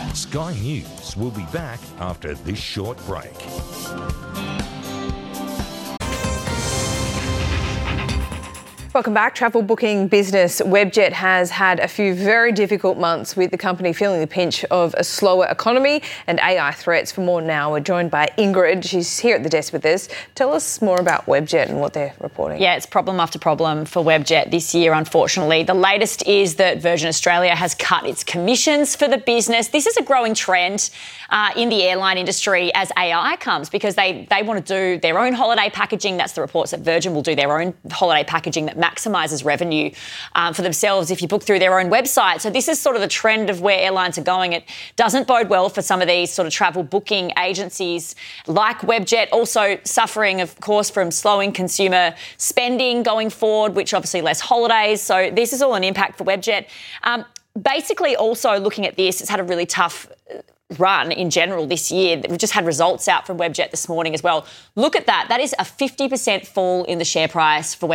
Sky News will be back after this short break. Welcome back. Travel booking business Webjet has had a few very difficult months, with the company feeling the pinch of a slower economy and AI threats. For more now, we're joined by Ingrid. She's here at the desk with us. Tell us more about Webjet and what they're reporting. Yeah, it's problem after problem for Webjet this year, unfortunately. The latest is that Virgin Australia has cut its commissions for the business. This is a growing trend in the airline industry as AI comes, because they want to do their own holiday packaging. That's the reports that Virgin will do their own holiday packaging that maximises revenue for themselves if you book through their own website. So this is sort of the trend of where airlines are going. It doesn't bode well for some of these sort of travel booking agencies like Webjet, also suffering, of course, from slowing consumer spending going forward, which obviously less holidays. So this is all an impact for Webjet. Basically, also looking at this, it's had a really tough run in general this year. We've just had results out from Webjet this morning as well. Look at that. That is a 50% fall in the share price for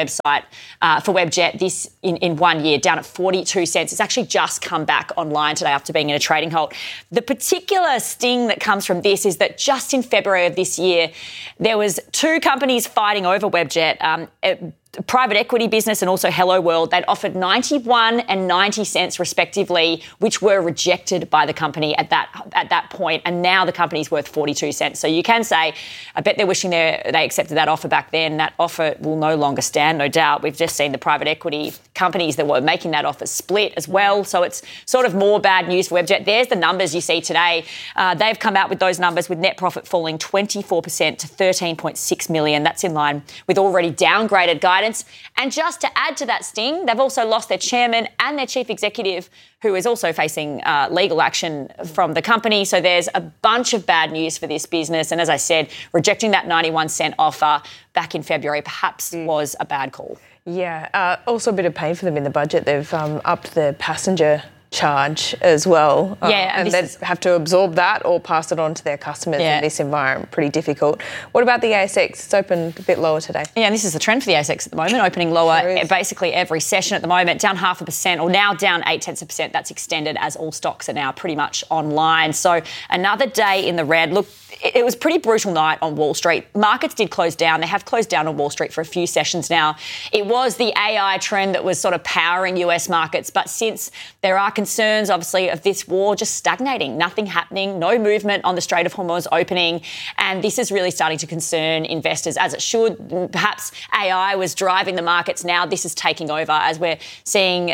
Webjet this in 1 year, down at 42 cents. It's actually just come back online today after being in a trading halt. The particular sting that comes from this is that just in February of this year, there was two companies fighting over Webjet. Private equity business and also Helloworld. They'd offered 91 and 90 cents respectively, which were rejected by the company at that point. And now the company's worth 42 cents. So you can say, I bet they're wishing they accepted that offer back then. That offer will no longer stand, no doubt. We've just seen the private equity companies that were making that offer split as well. So it's sort of more bad news for Webjet. There's the numbers you see today. They've come out with those numbers, with net profit falling 24% to 13.6 million. That's in line with already downgraded guidance. And just to add to that sting, they've also lost their chairman and their chief executive, who is also facing legal action from the company. So there's a bunch of bad news for this business. And as I said, rejecting that 91 cent offer back in February perhaps was a bad call. Yeah, also a bit of pain for them in the budget. They've upped the passenger charge as well. And they have to absorb that or pass it on to their customers in this environment. Pretty difficult. What about the ASX? It's opened a bit lower today. Yeah, and this is the trend for the ASX at the moment, opening lower basically every session at the moment, down 0.5%, or now down 0.8%. That's extended as all stocks are now pretty much online. So another day in the red. Look, it was a pretty brutal night on Wall Street. Markets did close down. They have closed down on Wall Street for a few sessions now. It was the AI trend that was sort of powering US markets, but since there are concerns, obviously, of this war just stagnating, nothing happening, no movement on the Strait of Hormuz opening, and this is really starting to concern investors, as it should. Perhaps AI was driving the markets. Now this is taking over as we're seeing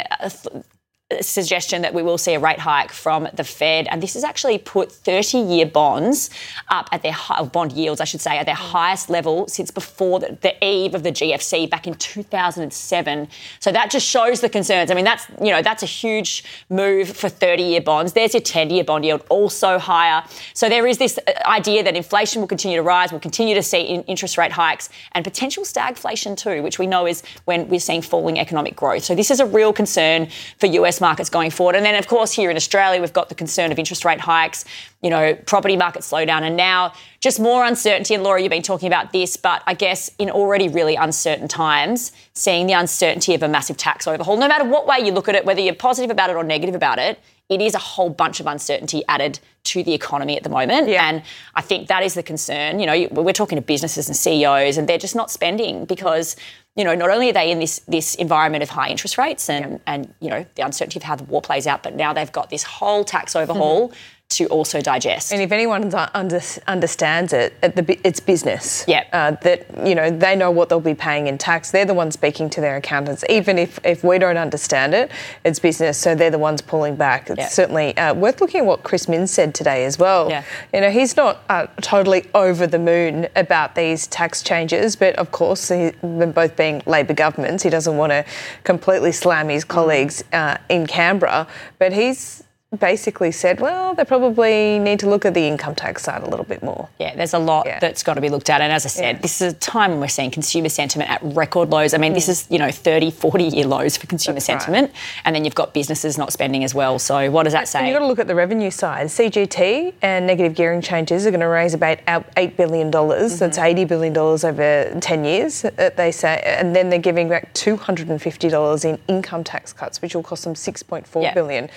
suggestion that we will see a rate hike from the Fed, and this has actually put 30-year bonds up at their bond yields, I should say, at their highest level since before the eve of the GFC back in 2007. So that just shows the concerns. I mean, that's a huge move for 30-year bonds. There's your 10-year bond yield, also higher. So there is this idea that inflation will continue to rise. We'll continue to see interest rate hikes and potential stagflation too, which we know is when we're seeing falling economic growth. So this is a real concern for US markets going forward. And then, of course, here in Australia, we've got the concern of interest rate hikes, property market slowdown, and now just more uncertainty. And Laura, you've been talking about this, but I guess in already really uncertain times, seeing the uncertainty of a massive tax overhaul, no matter what way you look at it, whether you're positive about it or negative about it, it is a whole bunch of uncertainty added to the economy at the moment. Yeah. And I think that is the concern. We're talking to businesses and CEOs, and they're just not spending because not only are they in this environment of high interest rates and the uncertainty of how the war plays out, but now they've got this whole tax overhaul to also digest. And if anyone understands it, it's business. Yeah. They know what they'll be paying in tax. They're the ones speaking to their accountants. Even if we don't understand it, it's business. So they're the ones pulling back. It's certainly worth looking at what Chris Minns said today as well. Yeah. He's not totally over the moon about these tax changes, but of course, them both being Labor governments, he doesn't want to completely slam his colleagues in Canberra, but he's basically said, well, they probably need to look at the income tax side a little bit more. Yeah, there's a lot that's got to be looked at. And as I said, this is a time when we're seeing consumer sentiment at record lows. I mean, this is, 30, 40-year lows for consumer sentiment. Right. And then you've got businesses not spending as well. So what does that say? You've got to look at the revenue side. CGT and negative gearing changes are going to raise about $8 billion. That's $80 billion over 10 years, they say. And then they're giving back $250 in income tax cuts, which will cost them $6.4 billion.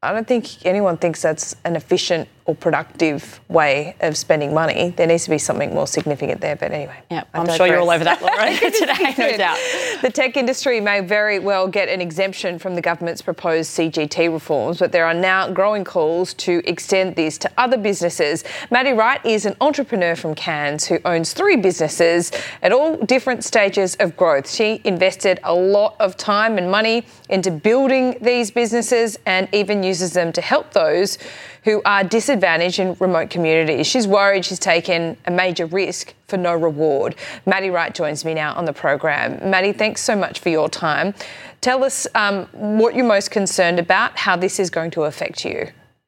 I don't think anyone thinks that's an efficient or productive way of spending money. There needs to be something more significant there. But anyway, yeah, I'm sure you're all over that, Laura, today, no doubt. The tech industry may very well get an exemption from the government's proposed CGT reforms, but there are now growing calls to extend this to other businesses. Maddie Wright is an entrepreneur from Cairns who owns 3 businesses at all different stages of growth. She invested a lot of time and money into building these businesses and even uses them to help those who are disadvantaged in remote communities. She's worried she's taken a major risk for no reward. Maddie Wright joins me now on the program. Maddie, thanks so much for your time. Tell us what you're most concerned about, how this is going to affect you.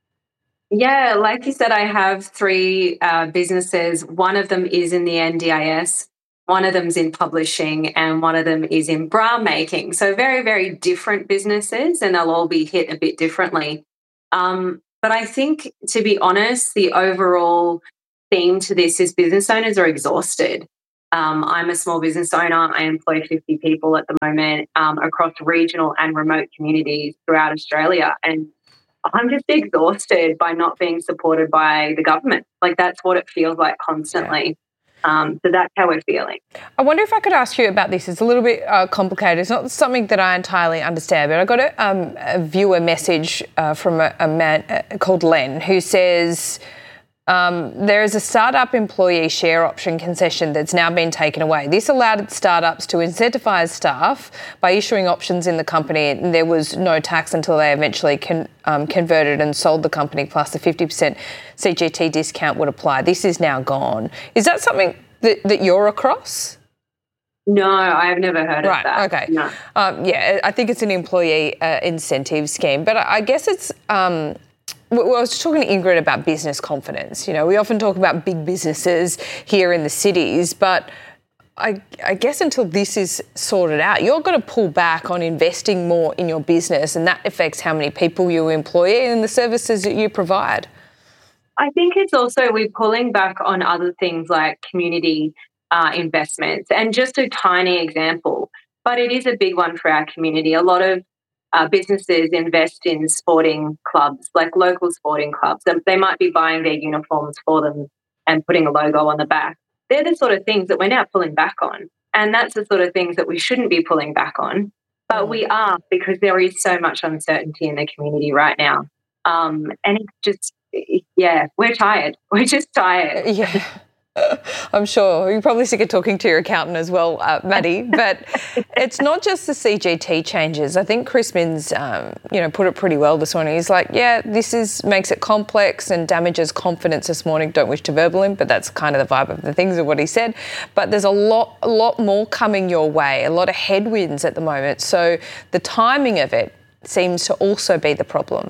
Yeah, like you said, I have 3 businesses. One of them is in the NDIS, one of them's in publishing, and one of them is in bra making. So very, very different businesses, and they'll all be hit a bit differently. But I think, to be honest, the overall theme to this is business owners are exhausted. I'm a small business owner. I employ 50 people at the moment across regional and remote communities throughout Australia. And I'm just exhausted by not being supported by the government. Like, that's what it feels like constantly. Yeah. So that's how we're feeling. I wonder if I could ask you about this. It's a little bit complicated. It's not something that I entirely understand, but I got a viewer message from a man called Len who says there is a startup employee share option concession that's now been taken away. This allowed startups to incentivise staff by issuing options in the company, and there was no tax until they eventually converted and sold the company, plus the 50% CGT discount would apply. This is now gone. Is that something that you're across? No, I've never heard of that. Right, okay. No. Yeah, I think it's an employee incentive scheme, but I guess it's... Well, I was talking to Ingrid about business confidence. You know, we often talk about big businesses here in the cities, but I guess until this is sorted out, you're going to pull back on investing more in your business, and that affects how many people you employ and the services that you provide. I think it's also we're pulling back on other things like community investments. And just a tiny example, but it is a big one for our community. A lot of businesses invest in sporting clubs, like local sporting clubs. They might be buying their uniforms for them and putting a logo on the back. They're the sort of things that we're now pulling back on. And that's the sort of things that we shouldn't be pulling back on. But we are, because there is so much uncertainty in the community right now. And it's just, yeah, we're tired. We're just tired. Yeah. I'm sure you're probably sick of talking to your accountant as well, Maddie, but it's not just the CGT changes. I think Chris Minns, put it pretty well this morning. He's like, yeah, this makes it complex and damages confidence this morning. Don't wish to verbal him, but that's kind of the vibe of the things of what he said. But there's a lot more coming your way, a lot of headwinds at the moment. So the timing of it seems to also be the problem.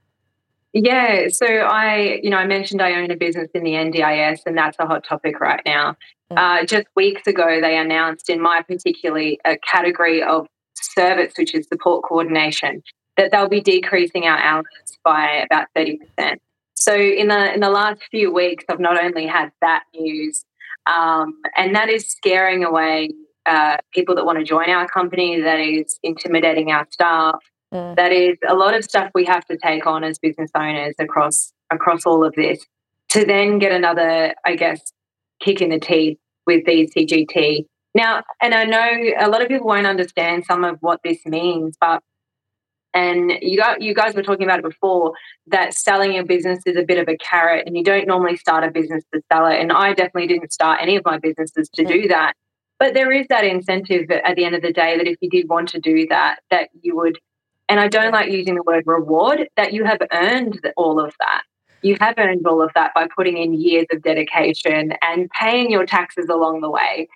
Yeah, so I mentioned I own a business in the NDIS, and that's a hot topic right now. Just weeks ago, they announced in my particularly category of service, which is support coordination, that they'll be decreasing our hours by about 30%. So in the last few weeks, I've not only had that news, and that is scaring away people that want to join our company, that is intimidating our staff. That is a lot of stuff we have to take on as business owners across all of this to then get another, I guess, kick in the teeth with these CGT. Now, and I know a lot of people won't understand some of what this means, and you guys were talking about it before, that selling your business is a bit of a carrot, and you don't normally start a business to sell it. And I definitely didn't start any of my businesses to do that. But there is that incentive at the end of the day that if you did want to do that you would. And I don't like using the word reward, that you have earned all of that. You have earned all of that by putting in years of dedication and paying your taxes along the way.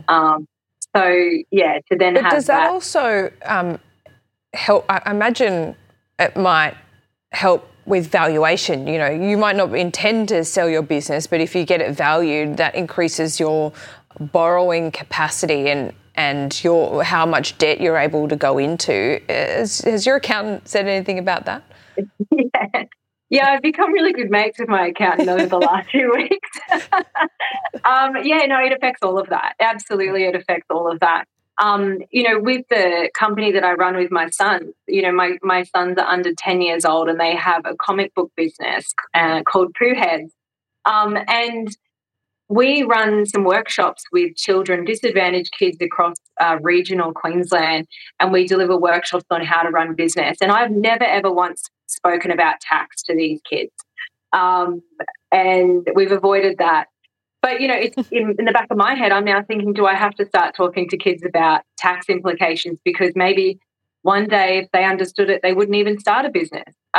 So, yeah, to then but have does that also help? I imagine it might help with valuation. You know, you might not intend to sell your business, but if you get it valued, that increases your borrowing capacity and how much debt you're able to go into. Has your accountant said anything about that? Yeah, I've become really good mates with my accountant over the last few weeks. It affects all of that. Absolutely, it affects all of that. With the company that I run with my sons, my sons are under 10 years old and they have a comic book business called Pooh Heads. And we run some workshops with children, disadvantaged kids across regional Queensland, and we deliver workshops on how to run business. And I've never, ever once spoken about tax to these kids. And we've avoided that. But, it's in the back of my head, I'm now thinking, do I have to start talking to kids about tax implications? Because maybe one day if they understood it, they wouldn't even start a business.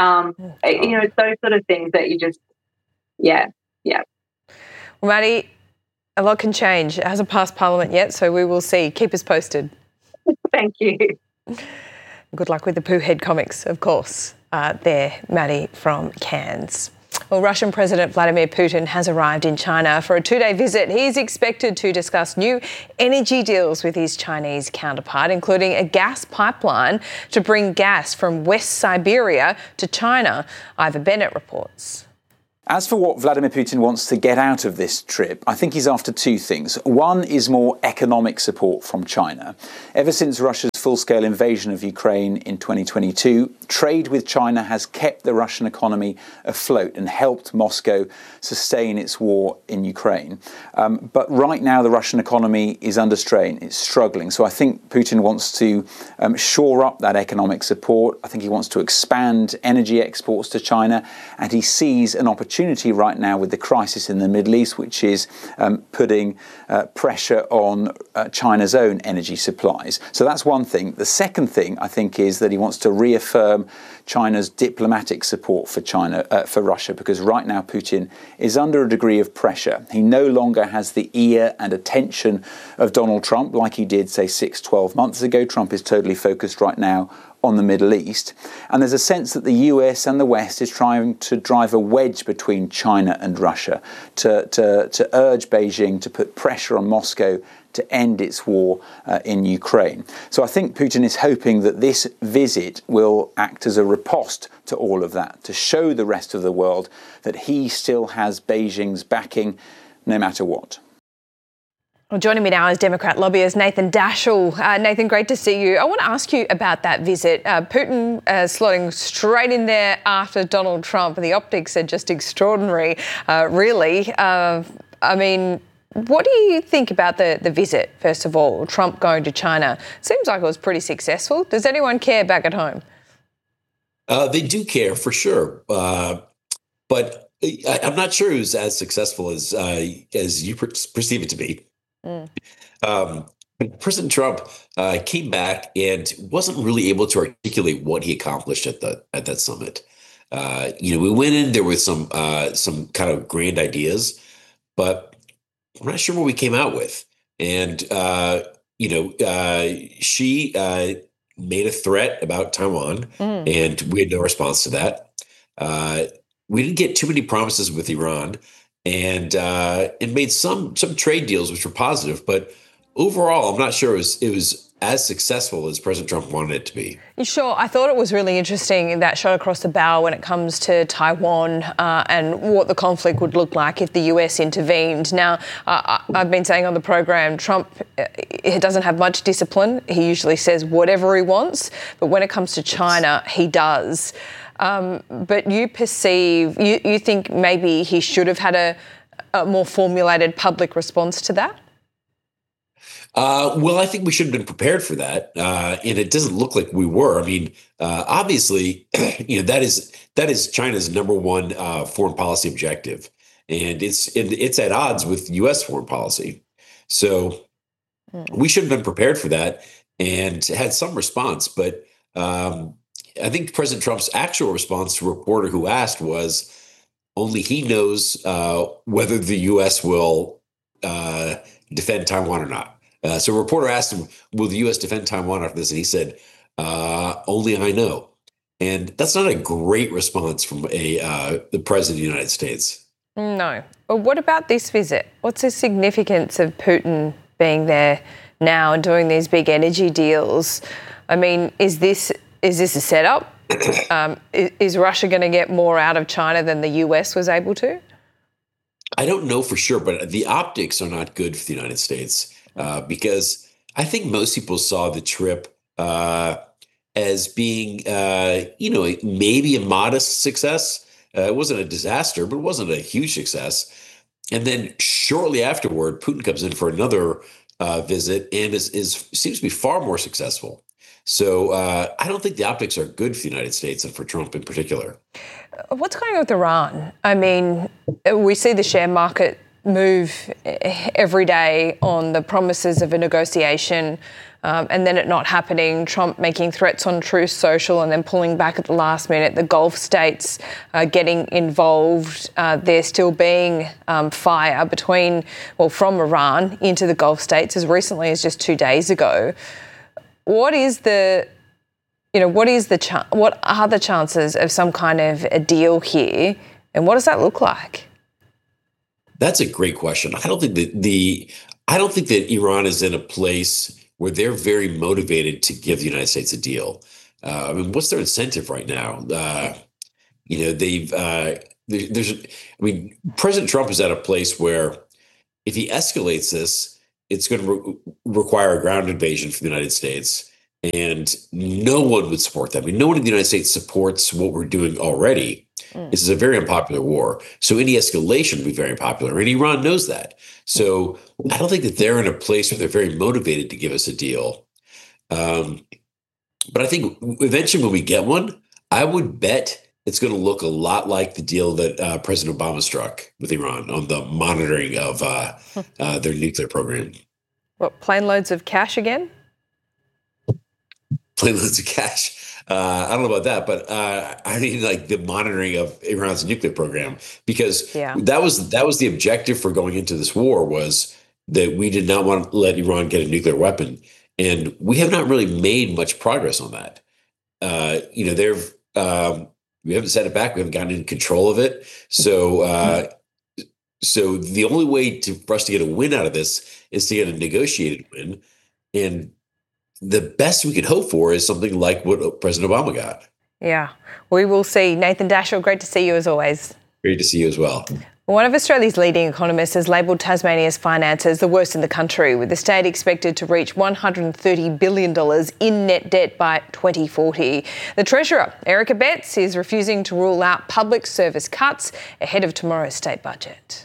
It's those sort of things that you just, yeah. Well, Maddie, a lot can change. It hasn't passed Parliament yet, so we will see. Keep us posted. Thank you. Good luck with the Pooh Head comics, of course. There, Maddie from Cairns. Well, Russian President Vladimir Putin has arrived in China for a 2-day visit. He is expected to discuss new energy deals with his Chinese counterpart, including a gas pipeline to bring gas from West Siberia to China. Ivor Bennett reports. As for what Vladimir Putin wants to get out of this trip, I think he's after two things. One is more economic support from China. Ever since Russia's full-scale invasion of Ukraine in 2022, trade with China has kept the Russian economy afloat and helped Moscow sustain its war in Ukraine. But right now, the Russian economy is under strain. It's struggling. So I think Putin wants to shore up that economic support. I think he wants to expand energy exports to China, and he sees an opportunity right now with the crisis in the Middle East, which is putting pressure on China's own energy supplies. So that's one thing. The second thing, I think, is that he wants to reaffirm China's diplomatic support for Russia, because right now Putin is under a degree of pressure. He no longer has the ear and attention of Donald Trump like he did, say, 6-12 months ago. Trump is totally focused right now on the Middle East. And there's a sense that the US and the West is trying to drive a wedge between China and Russia to urge Beijing to put pressure on Moscow to end its war in Ukraine. So I think Putin is hoping that this visit will act as a riposte to all of that, to show the rest of the world that he still has Beijing's backing no matter what. Well, joining me now is Democrat lobbyist Nathan Daschle. Nathan, great to see you. I want to ask you about that visit. Putin slotting straight in there after Donald Trump, and the optics are just extraordinary, really. What do you think about the visit, first of all, Trump going to China? Seems like it was pretty successful. Does anyone care back at home? They do care, for sure. But I'm not sure it was as successful as you perceive it to be. President Trump came back and wasn't really able to articulate what he accomplished at that summit. We went in there with some kind of grand ideas, but I'm not sure what we came out with. And she made a threat about Taiwan, and we had no response to that. We didn't get too many promises with Iran. And it made some trade deals which were positive, but overall, I'm not sure it was as successful as President Trump wanted it to be. Sure. I thought it was really interesting, that shot across the bow when it comes to Taiwan and what the conflict would look like if the US intervened. Now, I've been saying on the program, Trump doesn't have much discipline. He usually says whatever he wants, but when it comes to China, he does. But you think maybe he should have had a more formulated public response to that? Well, I think we should have been prepared for that, and it doesn't look like we were. I mean, obviously, that is China's number one foreign policy objective, and it's at odds with U.S. foreign policy. So we should have been prepared for that and had some response, but. I think President Trump's actual response to a reporter who asked was only he knows whether the U.S. will defend Taiwan or not. So a reporter asked him, will the U.S. defend Taiwan after this? And he said, only I know. And that's not a great response from the president of the United States. No. But what about this visit? What's the significance of Putin being there now and doing these big energy deals? I mean, is this a setup? Is Russia going to get more out of China than the US was able to? I don't know for sure, but the optics are not good for the United States because I think most people saw the trip as being, maybe a modest success. It wasn't a disaster, but it wasn't a huge success. And then shortly afterward, Putin comes in for another visit and seems to be far more successful. So I don't think the optics are good for the United States and for Trump in particular. What's going on with Iran? I mean, we see the share market move every day on the promises of a negotiation and then it not happening, Trump making threats on Truth Social and then pulling back at the last minute, the Gulf states getting involved, there still being fire from Iran into the Gulf states as recently as just 2 days ago. What are the chances of some kind of a deal here, and what does that look like? That's a great question. I don't think that Iran is in a place where they're very motivated to give the United States a deal. What's their incentive right now? President Trump is at a place where if he escalates this, it's going to require a ground invasion from the United States. And no one would support that. No one in the United States supports what we're doing already. This is a very unpopular war. So any escalation would be very unpopular. And Iran knows that. So I don't think that they're in a place where they're very motivated to give us a deal. But I think eventually when we get one, I would bet it's going to look a lot like the deal that President Obama struck with Iran on the monitoring of their nuclear program. What, plane loads of cash again? Plane loads of cash. I don't know about that, but I mean, like the monitoring of Iran's nuclear program, because that was the objective for going into this war, was that we did not want to let Iran get a nuclear weapon, and we have not really made much progress on that. We haven't set it back. We haven't gotten in control of it. So, so the only way for us to get a win out of this is to get a negotiated win, and the best we could hope for is something like what President Obama got. Yeah, we will see. Nathan Daschle, great to see you as always. Great to see you as well. One of Australia's leading economists has labelled Tasmania's finances the worst in the country, with the state expected to reach $130 billion in net debt by 2040. The Treasurer, Eric Abetz, is refusing to rule out public service cuts ahead of tomorrow's state budget.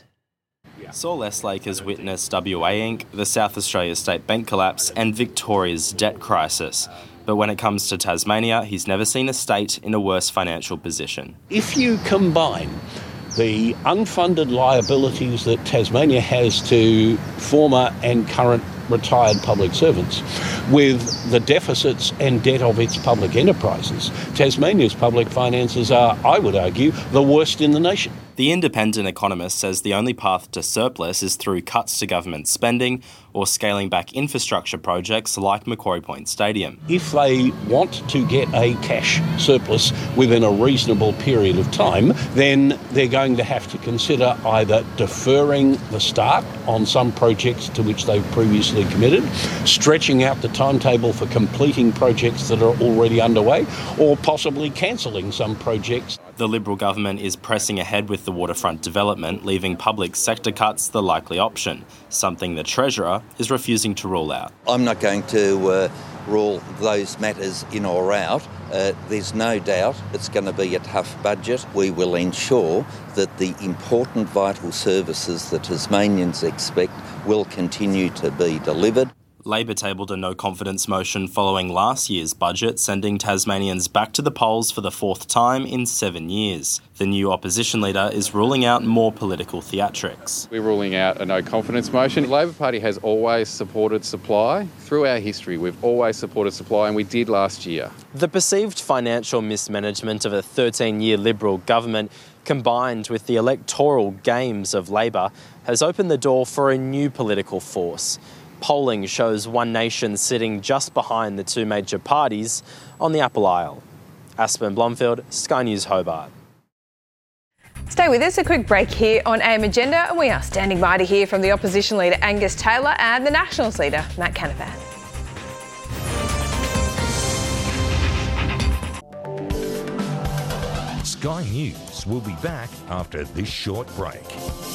Saul Estlake has witnessed WA Inc., the South Australia State Bank collapse and Victoria's debt crisis. But when it comes to Tasmania, he's never seen a state in a worse financial position. If you combine the unfunded liabilities that Tasmania has to former and current retired public servants with the deficits and debt of its public enterprises, Tasmania's public finances are, I would argue, the worst in the nation. The Independent economist says the only path to surplus is through cuts to government spending or scaling back infrastructure projects like Macquarie Point Stadium. If they want to get a cash surplus within a reasonable period of time, then they're going to have to consider either deferring the start on some projects to which they've previously committed, stretching out the timetable for completing projects that are already underway, or possibly cancelling some projects. The Liberal government is pressing ahead with the waterfront development, leaving public sector cuts the likely option, something the Treasurer is refusing to rule out. I'm not going to rule those matters in or out. There's no doubt it's going to be a tough budget. We will ensure that the important vital services that Tasmanians expect will continue to be delivered. Labor tabled a no-confidence motion following last year's budget, sending Tasmanians back to the polls for the fourth time in 7 years. The new opposition leader is ruling out more political theatrics. We're ruling out a no-confidence motion. The Labor Party has always supported supply. Through our history, we've always supported supply, and we did last year. The perceived financial mismanagement of a 13-year Liberal government, combined with the electoral games of Labor, has opened the door for a new political force. Polling shows One Nation sitting just behind the two major parties on the Apple Isle. Aspen Blomfield, Sky News Hobart. Stay with us, a quick break here on AM Agenda, and we are standing by to hear from the opposition leader Angus Taylor and the Nationals leader Matt Canavan. Sky News will be back after this short break.